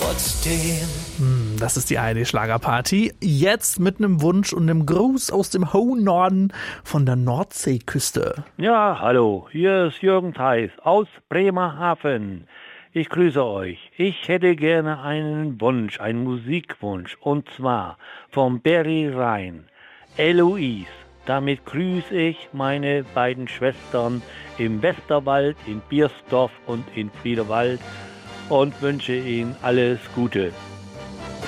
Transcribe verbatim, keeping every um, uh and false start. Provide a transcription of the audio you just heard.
trotzdem. Hm, das ist die A R D-Schlagerparty. Jetzt mit einem Wunsch und einem Gruß aus dem hohen Norden von der Nordseeküste. Ja, hallo, hier ist Jürgen Theis aus Bremerhaven. Ich grüße euch. Ich hätte gerne einen Wunsch, einen Musikwunsch, und zwar vom Barry Rhein, Eloise. Damit grüße ich meine beiden Schwestern im Westerwald, in Biersdorf und in Friedewald und wünsche ihnen alles Gute.